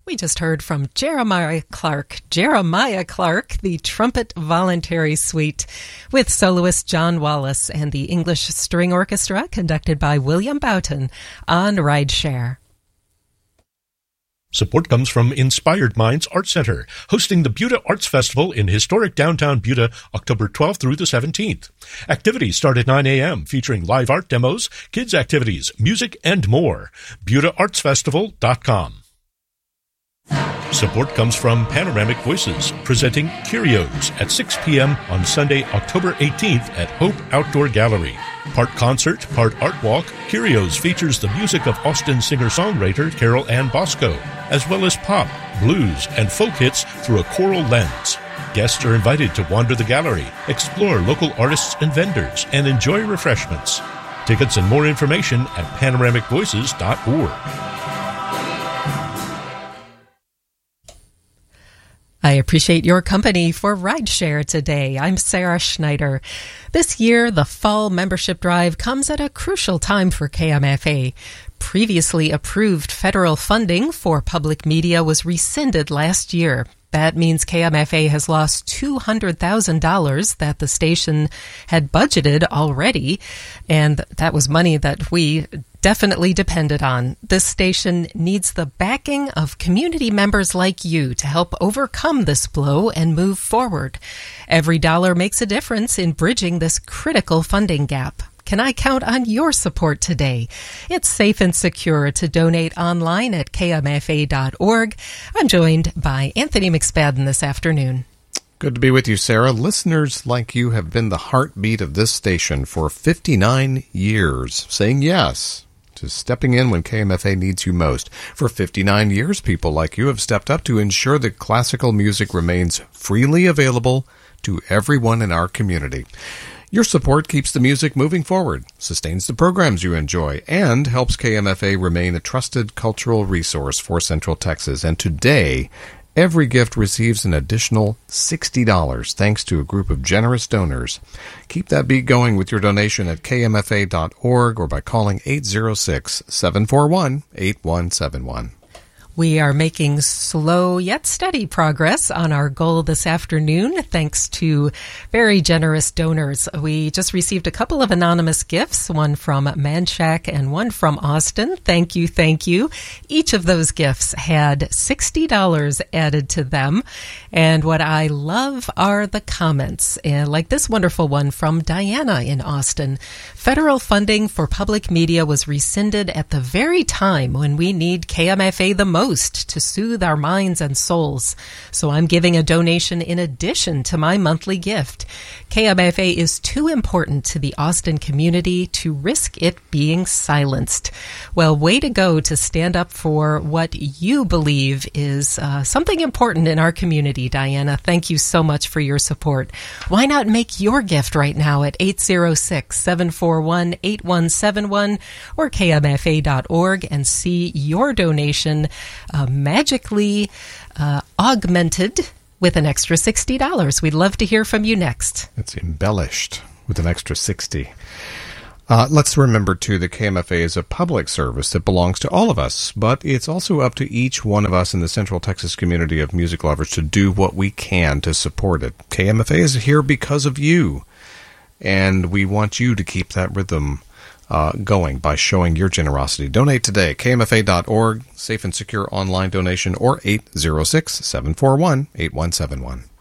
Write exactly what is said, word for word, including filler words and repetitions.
We just heard from Jeremiah Clark, Jeremiah Clark, the Trumpet Voluntary Suite, with soloist John Wallace and the English String Orchestra, conducted by William Boughton on Rideshare. Support comes from Inspired Minds Art Center, hosting the Buda Arts Festival in historic downtown Buda, October twelfth through the seventeenth. Activities start at nine a.m., featuring live art demos, kids' activities, music, and more. Buda Arts Festival dot com. Support comes from Panoramic Voices, presenting Curios at six p.m. on Sunday, October eighteenth at Hope Outdoor Gallery. Part concert, part art walk, Curios features the music of Austin singer-songwriter Carol Ann Bosco, as well as pop, blues, and folk hits through a choral lens. Guests are invited to wander the gallery, explore local artists and vendors, and enjoy refreshments. Tickets and more information at panoramic voices dot org. I appreciate your company for Rideshare today. I'm Sarah Schneider. This year, the fall membership drive comes at a crucial time for K M F A. Previously approved federal funding for public media was rescinded last year. That means K M F A has lost two hundred thousand dollars that the station had budgeted already, and that was money that we definitely depended on. This station needs the backing of community members like you to help overcome this blow and move forward. Every dollar makes a difference in bridging this critical funding gap. Can I count on your support today? It's safe and secure to donate online at K M F A dot org. I'm joined by Anthony McSpadden this afternoon. Good to be with you, Sarah. Listeners like you have been the heartbeat of this station for fifty-nine years, saying yes to stepping in when K M F A needs you most. For fifty-nine years, people like you have stepped up to ensure that classical music remains freely available to everyone in our community. Your support keeps the music moving forward, sustains the programs you enjoy, and helps K M F A remain a trusted cultural resource for Central Texas. And today, every gift receives an additional sixty dollars thanks to a group of generous donors. Keep that beat going with your donation at K M F A dot org or by calling eight zero six, seven four one, eight one seven one. We are making slow yet steady progress on our goal this afternoon, thanks to very generous donors. We just received a couple of anonymous gifts, one from Manchac and one from Austin. Thank you, thank you. Each of those gifts had sixty dollars added to them. And what I love are the comments, and like this wonderful one from Diana in Austin. Federal funding for public media was rescinded at the very time when we need K M F A the most to soothe our minds and souls. So I'm giving a donation in addition to my monthly gift. K M F A is too important to the Austin community to risk it being silenced. Well, way to go to stand up for what you believe is uh, something important in our community, Diana. Thank you so much for your support. Why not make your gift right now at eight zero six, seven four one, eight one seven one or K M F A dot org and see your donation Uh, magically uh, augmented with an extra sixty dollars. We'd love to hear from you next. It's embellished with an extra sixty. Uh, let's remember, too, that K M F A is a public service that belongs to all of us, but it's also up to each one of us in the Central Texas community of music lovers to do what we can to support it. K M F A is here because of you, and we want you to keep that rhythm Uh, going by showing your generosity. Donate today, K M F A dot org, safe and secure online donation, or eight zero six, seven four one, eight one seven one.